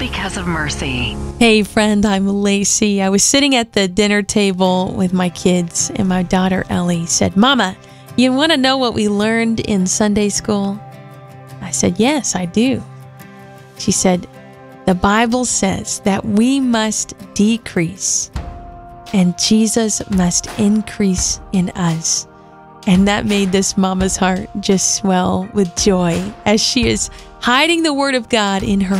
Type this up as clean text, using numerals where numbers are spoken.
because of mercy. Hey friend, I'm Lacey. I was sitting at the dinner table with my kids, and my daughter Ellie said, "Mama, you want to know what we learned in Sunday school?" I said, "Yes, I do." She said, "The Bible says that we must decrease and Jesus must increase in us." And that made this mama's heart just swell with joy as she is hiding the Word of God in her